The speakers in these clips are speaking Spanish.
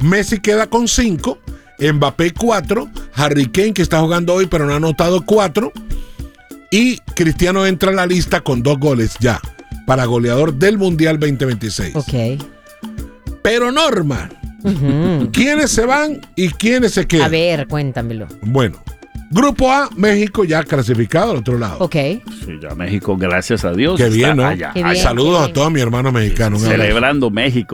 Messi queda con 5, Mbappé 4, Harry Kane, que está jugando hoy pero no ha anotado 4, y Cristiano entra en la lista con 2 goles ya, para goleador del Mundial 2026. Ok. Pero Norma, ¿quiénes se van y quiénes se quedan? A ver, cuéntamelo. Bueno, Grupo A, México ya clasificado al otro lado. Ok. Sí, ya México, gracias a Dios. Qué bien, ¿no? Allá. Qué bien. Saludos a todos mis hermanos mexicanos. Celebrando México,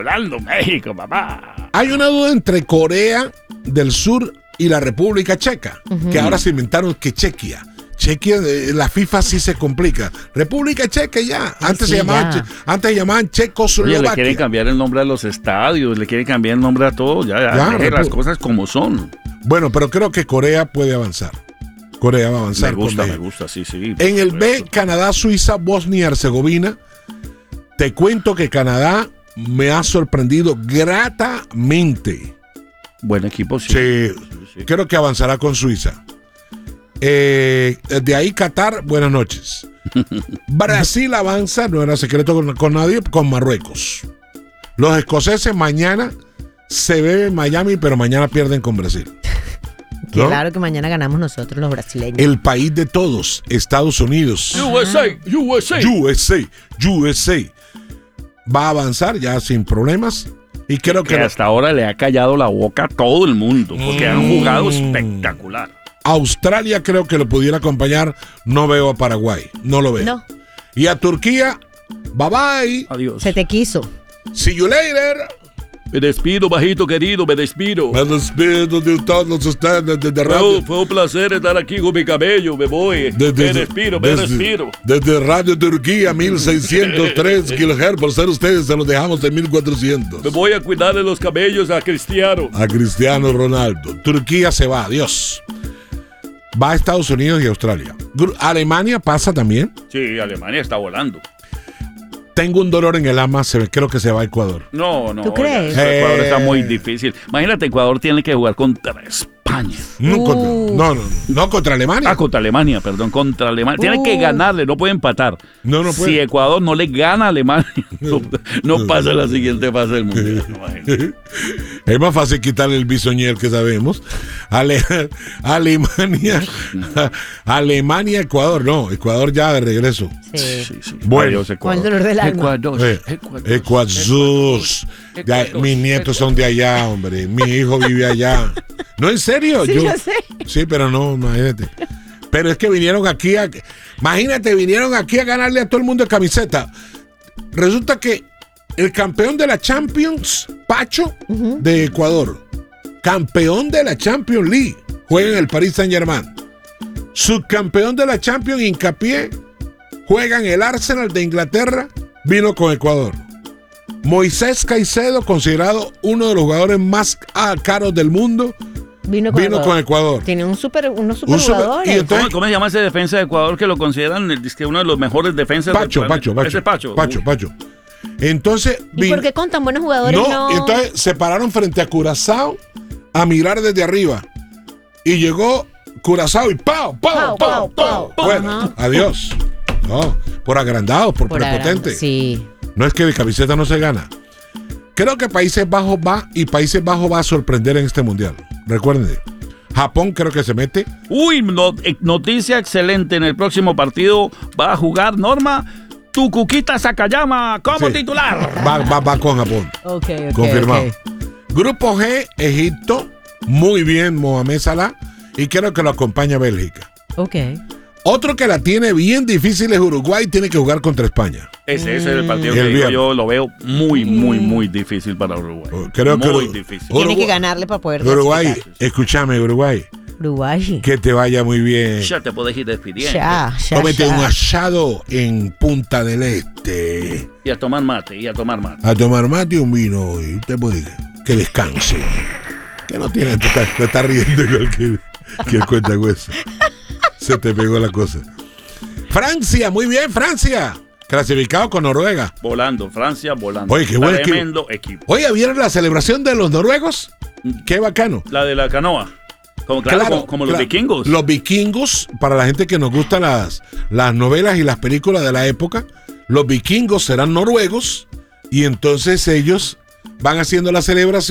papá. Hay una duda entre Corea del Sur y la República Checa, que ahora se inventaron que Chequia, la FIFA sí se complica. República Checa ya. Antes sí, se llamaban Oye, Checoslovaquia. le quieren cambiar el nombre a los estadios, le quieren cambiar el nombre a todo, ya deje las cosas como son. Bueno, pero creo que Corea puede avanzar. Corea va a avanzar. Me gusta, sí. En el B, Canadá, Suiza, Bosnia y Herzegovina. Te cuento que Canadá me ha sorprendido gratamente. Buen equipo, sí. Sí. Creo que avanzará con Suiza. De ahí Qatar, buenas noches. Brasil avanza, no era secreto con nadie, con Marruecos. Los escoceses mañana se beben en Miami, pero mañana pierden con Brasil. ¿No? Claro que mañana ganamos nosotros los brasileños. El país de todos, Estados Unidos. USA. Va a avanzar ya sin problemas. Y creo que hasta ahora le ha callado la boca a todo el mundo, porque han jugado espectacular. Australia creo que lo pudiera acompañar. No veo a Paraguay. No lo veo. No. Y a Turquía, bye bye. Adiós. Se te quiso. See you later. Me despido, bajito querido, me despido. Me despido de todos ustedes desde Radio. Fue un placer estar aquí con mi cabello, me voy. Me despido. Desde Radio Turquía, 1603 kHz. Por ser ustedes, se los dejamos en 1400. Me voy a cuidar de los cabellos a Cristiano. A Cristiano Ronaldo. Turquía se va, adiós. Va a Estados Unidos y Australia. Alemania pasa también. Sí, Alemania está volando. Tengo un dolor en el alma, creo que se va a Ecuador. No. ¿Tú crees? Ecuador está muy difícil. Imagínate, Ecuador tiene que jugar contra España. No contra Alemania. Contra Alemania, perdón, contra Alemania. Tiene que ganarle, no puede empatar. No puede. Si Ecuador no le gana a Alemania, no pasa a la siguiente fase del mundial. Es más fácil quitarle el bisoñer que sabemos. Alemania, Ecuador. No, Ecuador ya de regreso. Sí. Bueno, Adiós, con el dolor del alma. Ecuador. Ya, mis nietos son de allá, hombre. Mi hijo vive allá. No, en serio. Sí, yo sé. Sí, pero no, imagínate. Pero es que vinieron aquí vinieron aquí a ganarle a todo el mundo de camiseta. Resulta que el campeón de la Champions, Pacho, de Ecuador, campeón de la Champions League, juega en el Paris Saint-Germain. Subcampeón de la Champions, Hincapié, juega en el Arsenal de Inglaterra, vino con Ecuador. Moisés Caicedo, considerado uno de los jugadores más caros del mundo, vino con Ecuador. Tiene unos super jugadores. Y entonces, ¿Cómo se llama ese defensa de Ecuador que lo consideran uno de los mejores defensas Pacho. Ese es Pacho. Pacho. Entonces, ¿Y por qué con tan buenos jugadores no? Entonces se pararon frente a Curazao a mirar desde arriba. Y llegó Curazao y ¡pau! Bueno, adiós. No, por agrandado, por prepotente. Sí. No es que de camiseta no se gana. Creo que Países Bajos va y Países Bajos va a sorprender en este mundial. Recuerden, Japón creo que se mete. Uy, noticia excelente. En el próximo partido va a jugar Norma Tucuquita Sakayama como titular. Va con Japón. Okay, confirmado. Grupo G, Egipto. Muy bien, Mohamed Salah. Y creo que lo acompaña Bélgica. Ok. Otro que la tiene bien difícil es Uruguay. Tiene que jugar contra España. Ese es el partido que digo, yo lo veo muy difícil para Uruguay. Creo muy que difícil. Tiene que ganarle para poder Uruguay, escúchame, Uruguay. Que te vaya muy bien. Ya te podés ir despidiendo. Ya. Cómete un asado en Punta del Este. Y a tomar mate. A tomar mate y un vino. Y usted puede que descanse. Que no tiene, te está riendo igual que el cuenta hueso. Se te pegó la cosa. Francia, muy bien, Francia. Clasificado con Noruega. Francia volando. Oye, qué bueno. Tremendo equipo. Oye, ¿vieron la celebración de los noruegos? Qué bacano. La de la canoa. Como los vikingos. Los vikingos, para la gente que nos gustan las novelas y las películas de la época, los vikingos serán noruegos y entonces ellos van haciendo la celebración.